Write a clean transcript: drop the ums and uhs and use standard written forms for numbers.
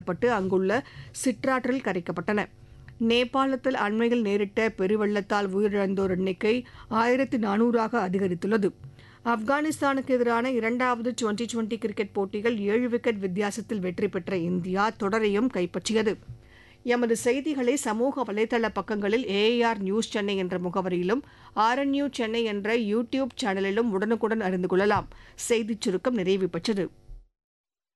மீட்கப்பட்டு அங்குள்ள சிற்றாற்றில் கரைக்கப்பட்டன. நேபாளத்தில் அண்மையில் நேரிட்ட பெருவெள்ளத்தால் உயிரிழந்தோர் எண்ணிக்கை 1400ஆக அதிகரித்துள்ளது. ஆப்கானிஸ்தானுக்கு எதிரான இரண்டாவது டுவெண்டி கிரிக்கெட் போட்டியில் 7 விக்கெட் வித்தியாசத்தில் வெற்றி பெற்ற இந்தியா தொடரையும் கைப்பற்றியது. எமது செய்திகளை சமூக வலைதள பக்கங்களில் ஏஆர் நியூஸ் சென்னை என்ற முகவரியிலும் RNU சென்னை என்ற யூடியூப் சேனலிலும் உடனுக்குடன் அறிந்து கொள்ளலாம். செய்திச் சுருக்கம் நிறைவு பெற்றது.